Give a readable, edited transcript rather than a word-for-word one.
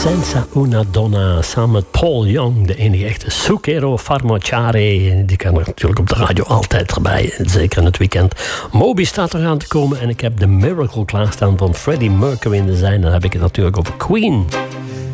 Senza una donna, samen met Paul Young, de enige echte Zucchero Farmacciare. Die kan er natuurlijk op de radio altijd erbij, zeker in het weekend. Moby staat er aan te komen en ik heb The Miracle klaarstaan van Freddie Mercury in de zijn. Dan heb ik het natuurlijk over Queen.